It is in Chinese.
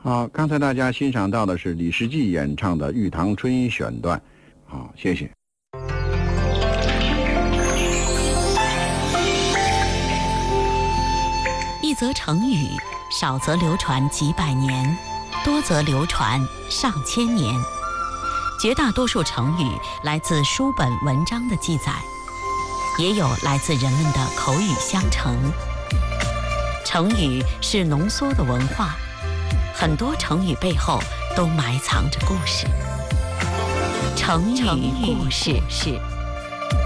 好，刚才大家欣赏到的是李时季演唱的《玉堂春》选段。好，谢谢。 一则成语，少则流传几百年，多则流传上千年。绝大多数成语来自书本文章的记载，也有来自人们的口语相承。成语是浓缩的文化，很多成语背后都埋藏着故事。成语故事。